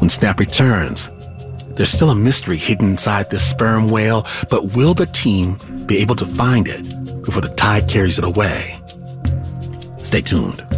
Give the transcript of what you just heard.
when Snap returns. There's still a mystery hidden inside this sperm whale, but will the team be able to find it before the tide carries it away? Stay tuned.